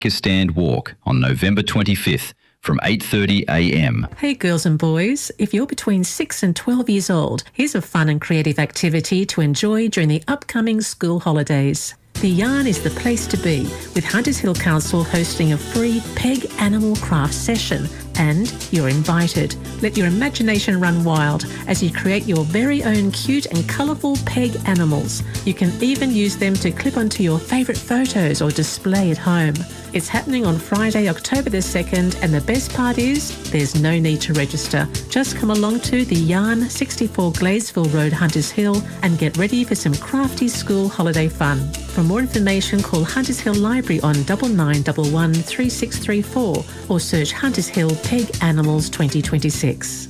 Stand Walk on November 25th from 8:30 a.m. Hey girls and boys, if you're between 6 and 12 years old, here's a fun and creative activity to enjoy during the upcoming school holidays. The Yarn is the place to be, with Hunters Hill Council hosting a free Peg Animal Craft session, and you're invited. Let your imagination run wild as you create your very own cute and colourful peg animals. You can even use them to clip onto your favourite photos or display at home. It's happening on Friday, October the 2nd, and the best part is there's no need to register. Just come along to the Yarn, 64 Gladesville Road, Hunters Hill, and get ready for some crafty school holiday fun. For more information, call Hunters Hill Library on 9911 3634 or search Hunters Hill Peg Animals 2026.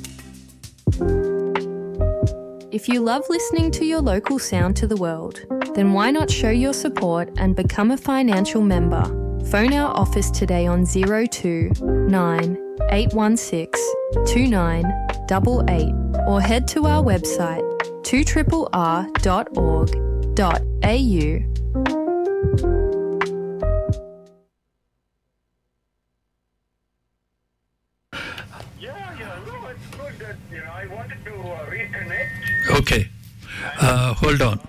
If you love listening to your local sound to the world, then why not show your support and become a financial member? Phone our office today on 02 9 816 2988 or head to our website 2rr.org.au. Okay, hold on.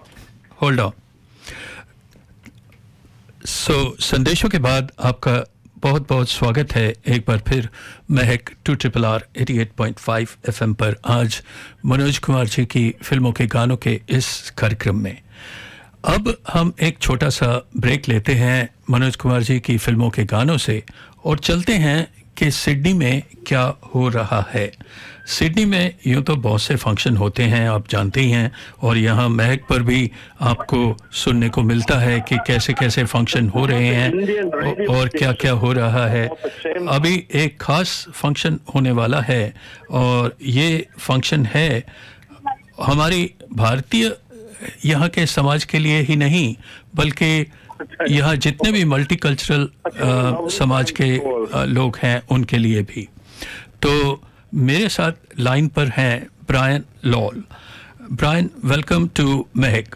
So, संदेशों के बाद आपका बहुत बहुत स्वागत है एक बार फिर महक 2RRR 88.5 FM पर आज मनोज कुमार जी की फिल्मों के गानों के इस कार्यक्रम में। अब हम एक छोटा सा ब्रेक लेते हैं मनोज कुमार जी की फिल्मों के गानों से और चलते हैं कि सिडनी में क्या हो रहा है। सिडनी में यूँ तो बहुत से फंक्शन होते हैं, आप जानते ही हैं, और यहाँ महक पर भी आपको सुनने को मिलता है कि कैसे कैसे फंक्शन हो रहे हैं और क्या क्या हो रहा है। अभी एक ख़ास फंक्शन होने वाला है और ये फंक्शन है हमारी भारतीय यहाँ के समाज के लिए ही नहीं, बल्कि यहाँ जितने भी मल्टीकल्चरल समाज के लोग हैं उनके लिए भी। तो मेरे साथ लाइन पर हैं Brian lol. Brian, welcome to Mahak.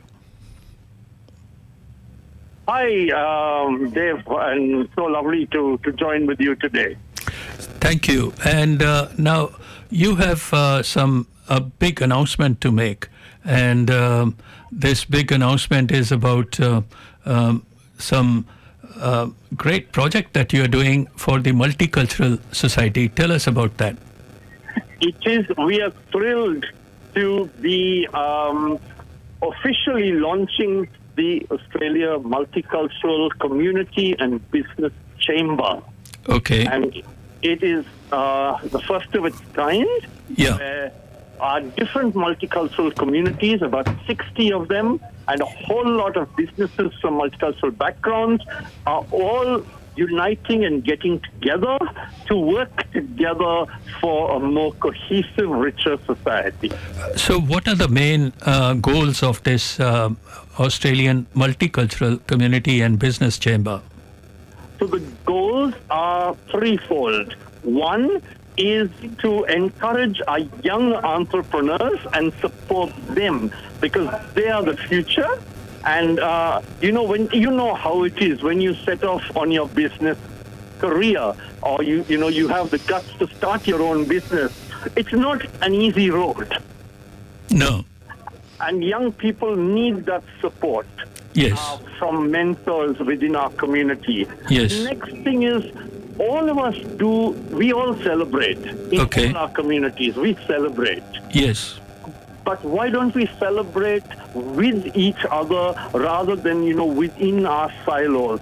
Hi, Dave, and so lovely to join with you today. Thank you. And now you have a big announcement to make, and this big announcement is about some great project that you are doing for the Multicultural Society. Tell us about that. We are thrilled to be officially launching the Australia Multicultural Community and Business Chamber. Okay. And it is the first of its kind. Yeah. Where our different multicultural communities, about 60 of them, and a whole lot of businesses from multicultural backgrounds are all uniting and getting together to work together for a more cohesive, richer society. So what are the main goals of this Australian Multicultural Community and Business Chamber? So the goals are threefold. One is to encourage our young entrepreneurs and support them because they are the future. And when you know how it is when you set off on your business career, or you have the guts to start your own business. It's not an easy road. No. And young people need that support. Yes. From mentors within our community. Yes. Next thing is, all of us we all celebrate in all our communities. We celebrate. Yes. But why don't we celebrate with each other rather than, within our silos?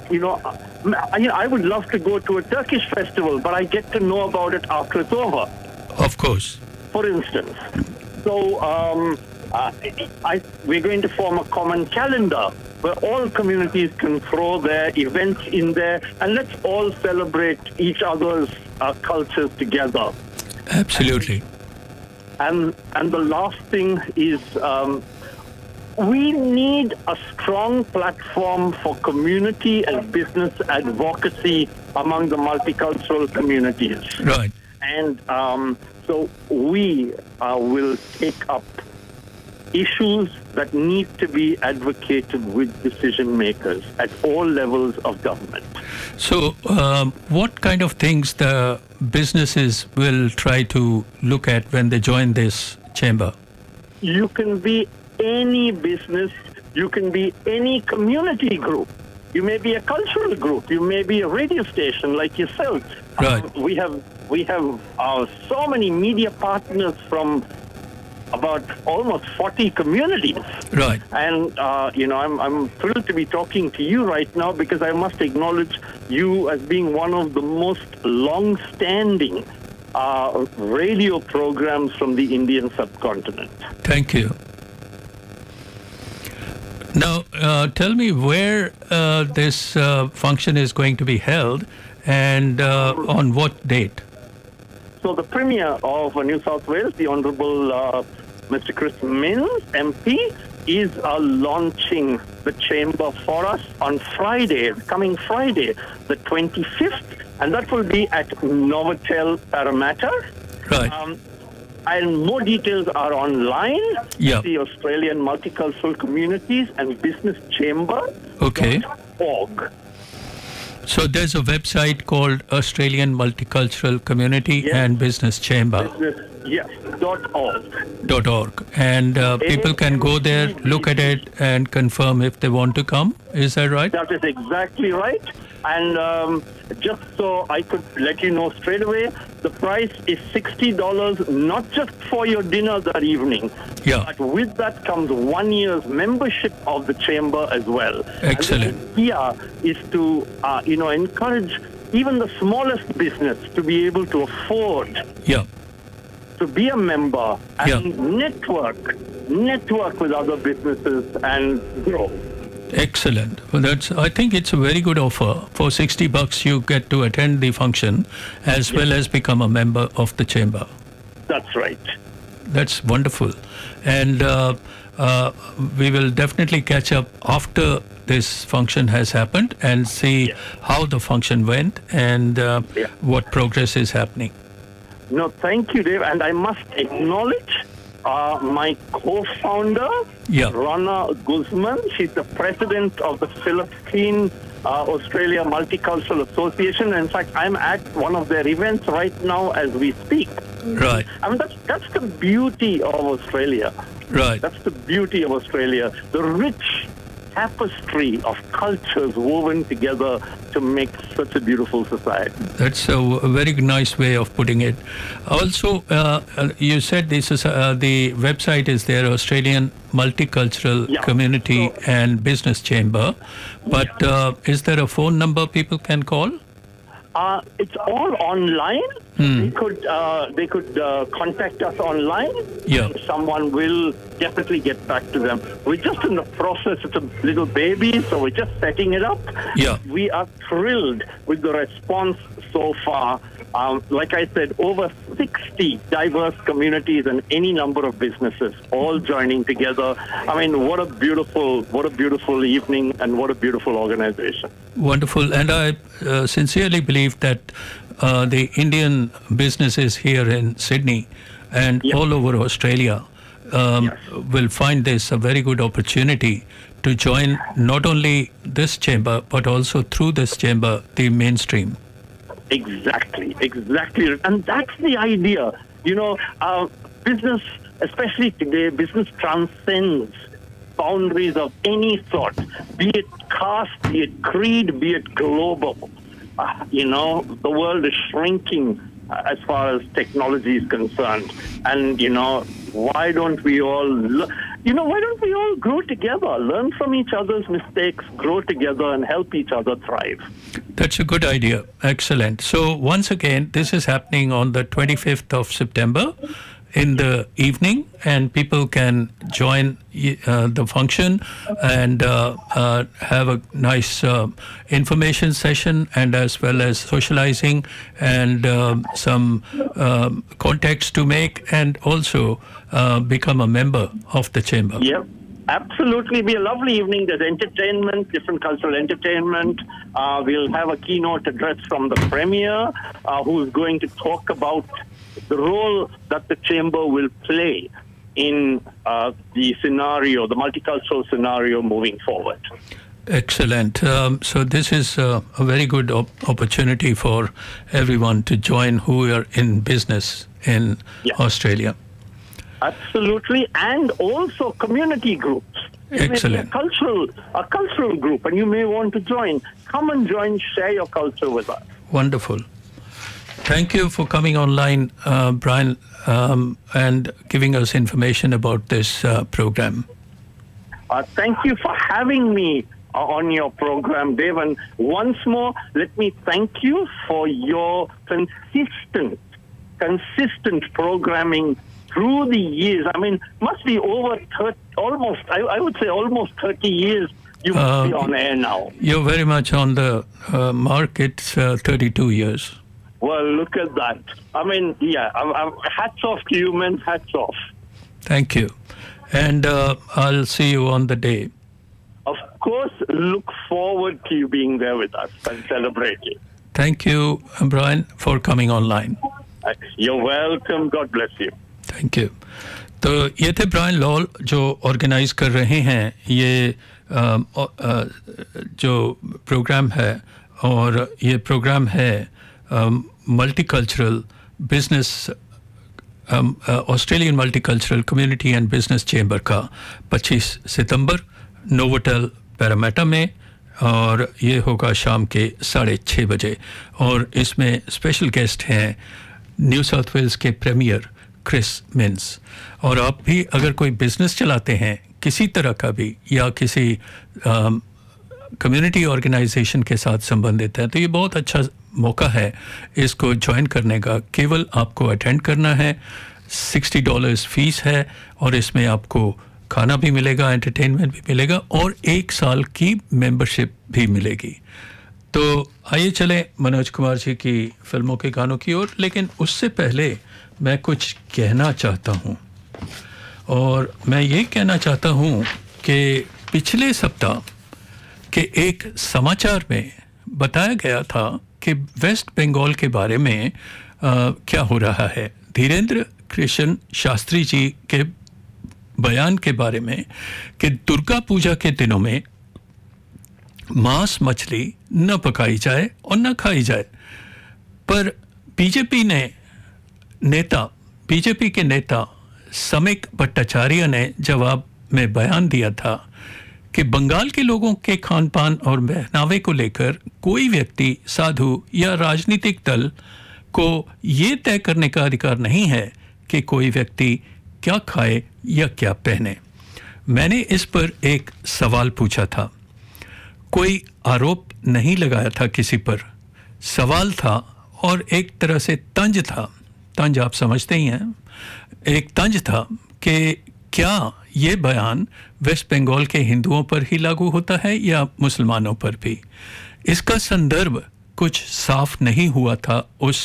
I would love to go to a Turkish festival, but I get to know about it after it's over. Of course. For instance. So we're going to form a common calendar where all communities can throw their events in there, and let's all celebrate each other's cultures together. Absolutely. And the last thing is we need a strong platform for community and business advocacy among the multicultural communities. Right. And so we will take up issues that need to be advocated with decision makers at all levels of government. So, what kind of things the businesses will try to look at when they join this chamber? You can be any business, you can be any community group. You may be a cultural group, you may be a radio station like yourself. Right. We have so many media partners from about almost 40 communities. Right. And, I'm thrilled to be talking to you right now because I must acknowledge you as being one of the most long-standing radio programs from the Indian subcontinent. Thank you. Now, tell me where this function is going to be held and on what date? So the Premier of New South Wales, the Honourable Mr. Chris Minns, MP, is launching the chamber for us on Friday, coming Friday, the 25th, and that will be at Novotel Parramatta. Right. And more details are online. Yeah. The Australian Multicultural Communities and Business Chamber. Okay. .org. So there's a website called Australian Multicultural Community and Business Chamber. Yes, .org. .org. And people can go there, look at it, and confirm if they want to come. Is that right? That is exactly right. And just so I could let you know straight away, the price is $60, not just for your dinner that evening. Yeah. But with that comes 1 year's membership of the chamber as well. Excellent. And the idea is to, encourage even the smallest business to be able to afford to be a member and network with other businesses and grow. Excellent. Well, I think it's a very good offer. For $60, you get to attend the function as well as become a member of the chamber. That's right. That's wonderful. And we will definitely catch up after this function has happened and see how the function went and what progress is happening. No, thank you, Dave. And I must acknowledge my co-founder, Rana Guzman. She's the president of the Philippine Australia Multicultural Association. In fact, I'm at one of their events right now as we speak. Right. I mean, that's the beauty of Australia. Right. That's the beauty of Australia. The rich tapestry of cultures woven together to make such a beautiful society. That's a very nice way of putting it. Also, you said this is the website is there, Australian Multicultural Community and Business Chamber. But is there a phone number people can call? It's all online. They could contact us online. And someone will definitely get back to them. We're just in the process. It's a little baby, so we're just setting it up. We are thrilled with the response so far. Like I said, over 60 diverse communities and any number of businesses all joining together. I mean, what a beautiful evening and what a beautiful organization. Wonderful. And I sincerely believe that the Indian businesses here in Sydney and all over Australia will find this a very good opportunity to join not only this chamber, but also through this chamber, the mainstream. Exactly. And that's the idea. Business, especially today, business transcends boundaries of any sort, be it caste, be it creed, be it global. The world is shrinking as far as technology is concerned. And, why don't we all grow together, learn from each other's mistakes, grow together and help each other thrive? That's a good idea. Excellent. So once again, this is happening on the 25th of September in the evening, and people can join the function and have a nice information session, and as well as socializing and some contacts to make, and also become a member of the chamber. Yep. Absolutely. Be a lovely evening. There's entertainment, different cultural entertainment. We'll have a keynote address from the Premier, who's going to talk about the role that the chamber will play in the scenario, the multicultural scenario moving forward. Excellent. So this is a very good opportunity for everyone to join who are in business in Australia. Absolutely, and also community groups. Excellent. A cultural group, and you may want to join. Come and join, share your culture with us. Wonderful. Thank you for coming online, Brian, and giving us information about this program. Thank you for having me on your program, Dave. And once more, let me thank you for your consistent programming through the years. I mean, must be over 30, almost, I would say almost 30 years you must be on air now. You're very much on the mark. It's 32 years. Well, look at that. I mean, hats off to you, man. Hats off. Thank you. And I'll see you on the day. Of course, look forward to you being there with us and celebrating. Thank you, Brian, for coming online. You're welcome. God bless you. Thank you. तो ये थे Brian lol जो organise कर रहे हैं ये जो programme है, और ये प्रोग्राम है multicultural business Australian multicultural community and business chamber का 25 सितंबर नोवोटेल पैरामेटा में, और ये होगा शाम के 6:30 बजे. और इसमें स्पेशल गेस्ट हैं न्यू साउथ वेल्स के प्रीमियर क्रिस मिन्स. और आप भी अगर कोई बिजनेस चलाते हैं किसी तरह का भी, या किसी कम्युनिटी ऑर्गेनाइजेशन के साथ संबंधित है, तो ये बहुत अच्छा मौका है इसको ज्वाइन करने का. केवल आपको अटेंड करना है. $60 फीस है, और इसमें आपको खाना भी मिलेगा, एंटरटेनमेंट भी मिलेगा, और 1 साल की मेंबरशिप भी मिलेगी. तो आइए चलें मनोज कुमार जी की फिल्मों के गानों की ओर. लेकिन उससे पहले मैं कुछ कहना चाहता हूँ, और मैं ये कहना चाहता हूँ कि पिछले सप्ताह के एक समाचार में बताया गया था कि वेस्ट बंगाल के बारे में क्या हो रहा है. धीरेन्द्र कृष्ण शास्त्री जी के बयान के बारे में कि दुर्गा पूजा के दिनों में मांस मछली न पकाई जाए और न खाई जाए. पर बीजेपी के नेता समिक भट्टाचार्य ने जवाब में बयान दिया था कि बंगाल के लोगों के खान पान और पहनावे को लेकर कोई व्यक्ति, साधु या राजनीतिक दल को ये तय करने का अधिकार नहीं है कि कोई व्यक्ति क्या खाए या क्या पहने. मैंने इस पर एक सवाल पूछा था. कोई आरोप नहीं लगाया था किसी पर. सवाल था, और एक तरह से तंज था. तंज आप समझते ही हैं. एक तंज था कि क्या ये बयान वेस्ट बंगाल के हिंदुओं पर ही लागू होता है या मुसलमानों पर भी. इसका संदर्भ कुछ साफ नहीं हुआ था उस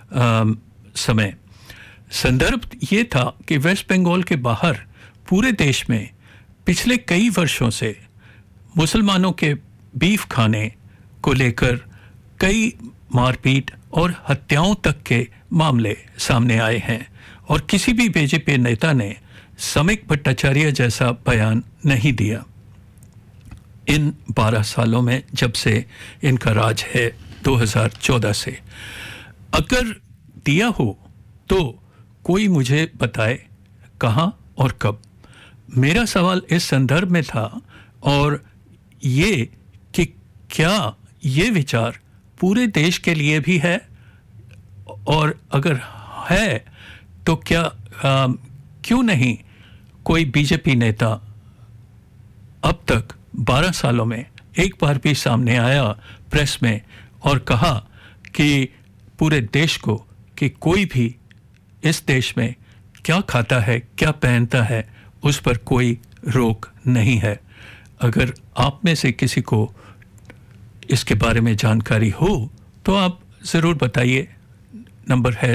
समय. संदर्भ ये था कि वेस्ट बंगाल के बाहर पूरे देश में पिछले कई वर्षों से मुसलमानों के बीफ खाने को लेकर कई मारपीट और हत्याओं तक के मामले सामने आए हैं, और किसी भी बीजेपी नेता ने समिक भट्टाचार्य जैसा बयान नहीं दिया इन 12 सालों में जब से इनका राज है 2014 से. अगर दिया हो तो कोई मुझे बताए कहाँ और कब. मेरा सवाल इस संदर्भ में था, और ये कि क्या ये विचार पूरे देश के लिए भी है, और अगर है तो क्या क्यों नहीं कोई बीजेपी नेता अब तक 12 सालों में एक बार भी सामने आया प्रेस में और कहा कि पूरे देश को कि कोई भी इस देश में क्या खाता है, क्या पहनता है, उस पर कोई रोक नहीं है. अगर आप में से किसी को इसके बारे में जानकारी हो तो आप ज़रूर बताइए. नंबर है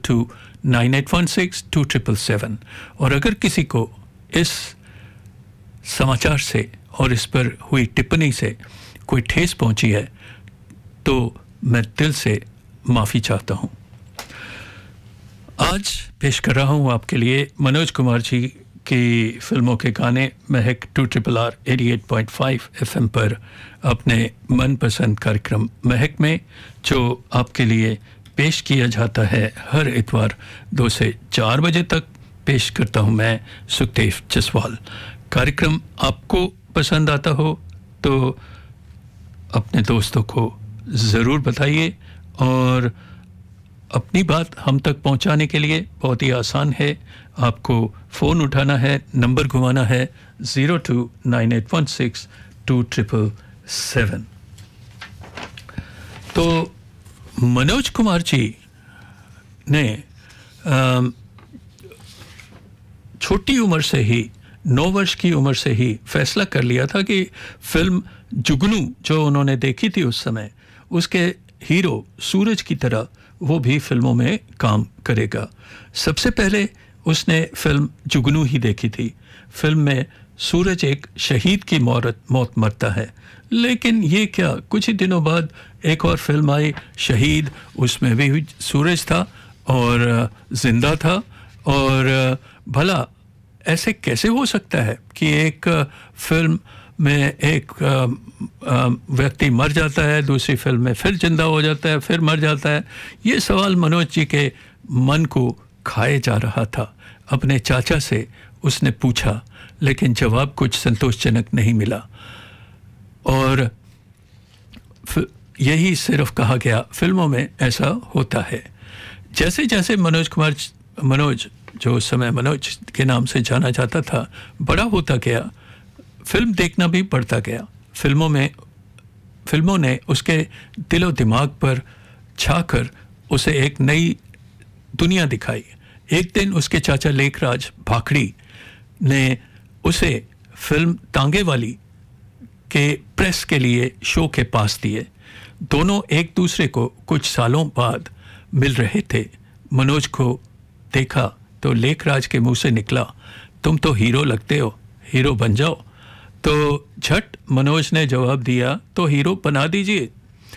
0298162777. और अगर किसी को इस समाचार से और इस पर हुई टिप्पणी से कोई ठेस पहुंची है तो मैं दिल से माफ़ी चाहता हूं. आज पेश कर रहा हूँ आपके लिए मनोज कुमार जी की फिल्मों के गाने महक 2RRR 88.5 FM पर अपने मनपसंद कार्यक्रम महक में, जो आपके लिए पेश किया जाता है हर इतवार 2 से 4 बजे तक। पेश करता हूँ मैं सुखदेव जसवाल। कार्यक्रम आपको पसंद आता हो तो अपने दोस्तों को ज़रूर बताइए, और अपनी बात हम तक पहुंचाने के लिए बहुत ही आसान है। आपको फ़ोन उठाना है, नंबर घुमाना है 0298162777। तो मनोज कुमार जी ने छोटी उम्र से ही 9 वर्ष की उम्र से ही फैसला कर लिया था कि फिल्म जुगनू जो उन्होंने देखी थी उस समय, उसके हीरो सूरज की तरह वो भी फिल्मों में काम करेगा। सबसे पहले उसने फिल्म जुगनू ही देखी थी। फिल्म में सूरज एक शहीद की मौत मरता है, लेकिन ये क्या, कुछ ही दिनों बाद एक और फिल्म आई शहीद, उसमें भी सूरज था और जिंदा था। और भला ऐसे कैसे हो सकता है कि एक फिल्म में एक व्यक्ति मर जाता है, दूसरी फिल्म में फिर जिंदा हो जाता है, फिर मर जाता है। ये सवाल मनोज जी के मन को खाए जा रहा था। अपने चाचा से उसने पूछा, लेकिन जवाब कुछ संतोषजनक नहीं मिला, और यही सिर्फ कहा गया फिल्मों में ऐसा होता है। जैसे जैसे मनोज जो उस समय मनोज के नाम से जाना जाता था, बड़ा होता गया, फिल्म देखना भी बढ़ता गया। फिल्मों ने उसके दिलो दिमाग पर छाकर उसे एक नई दुनिया दिखाई। एक दिन उसके चाचा लेखराज भाखड़ी ने उसे फिल्म तांगे वाली के प्रेस के लिए शो के पास दिए। दोनों एक दूसरे को कुछ सालों बाद मिल रहे थे। मनोज को देखा तो लेखराज के मुंह से निकला, तुम तो हीरो लगते हो, हीरो बन जाओ। तो झट मनोज ने जवाब दिया, तो हीरो बना दीजिए।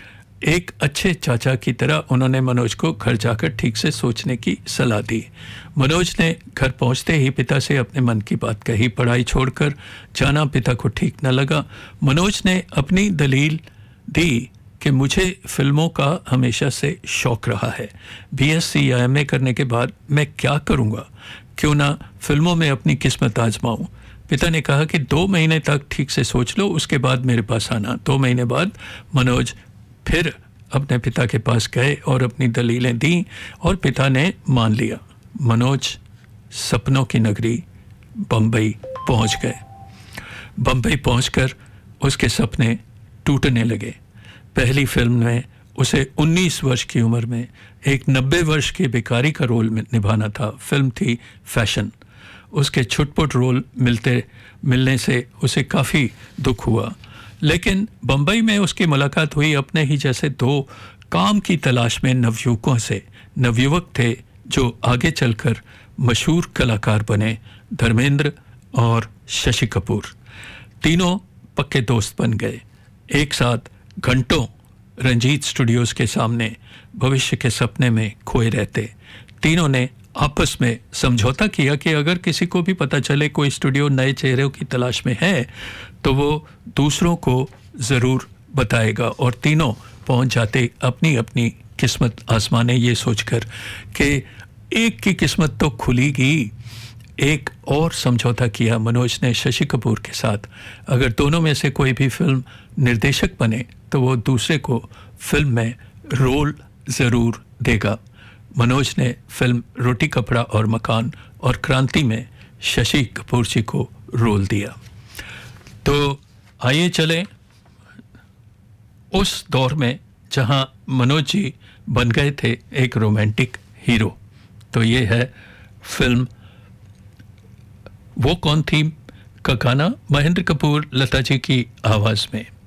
एक अच्छे चाचा की तरह उन्होंने मनोज को घर जाकर ठीक से सोचने की सलाह दी। मनोज ने घर पहुंचते ही पिता से अपने मन की बात कही। पढ़ाई छोड़कर जाना पिता को ठीक न लगा। मनोज ने अपनी दलील दी कि मुझे फिल्मों का हमेशा से शौक रहा है। BSc या MA करने के बाद मैं क्या करूँगा, क्यों ना फिल्मों में अपनी किस्मत आजमाऊँ। पिता ने कहा कि 2 महीने तक ठीक से सोच लो, उसके बाद मेरे पास आना। 2 महीने बाद मनोज फिर अपने पिता के पास गए और अपनी दलीलें दी, और पिता ने मान लिया। मनोज सपनों की नगरी बम्बई पहुंच गए। बम्बई पहुंचकर उसके सपने टूटने लगे। पहली फिल्म में उसे 19 वर्ष की उम्र में एक 90 वर्ष के भिखारी का रोल निभाना था। फिल्म थी फैशन। उसके छुटपुट रोल मिलने से उसे काफ़ी दुख हुआ, लेकिन बम्बई में उसकी मुलाकात हुई अपने ही जैसे 2 काम की तलाश में नवयुवक थे जो आगे चलकर मशहूर कलाकार बने, धर्मेंद्र और शशि कपूर। तीनों पक्के दोस्त बन गए। एक साथ घंटों रंजीत स्टूडियोज़ के सामने भविष्य के सपने में खोए रहते। तीनों ने आपस में समझौता किया कि अगर किसी को भी पता चले कोई स्टूडियो नए चेहरों की तलाश में है तो वो दूसरों को ज़रूर बताएगा। और तीनों पहुंच जाते अपनी अपनी किस्मत आजमाने, ये सोचकर कि एक की किस्मत तो खुलेगी। एक और समझौता किया मनोज ने शशि कपूर के साथ, अगर दोनों में से कोई भी फिल्म निर्देशक बने तो वो दूसरे को फिल्म में रोल ज़रूर देगा। मनोज ने फिल्म रोटी कपड़ा और मकान और क्रांति में शशि कपूर जी को रोल दिया। तो आइए चलें उस दौर में जहां मनोज जी बन गए थे एक रोमांटिक हीरो। तो ये है फिल्म वो कौन थी का गाना, महेंद्र कपूर लता जी की आवाज़ में।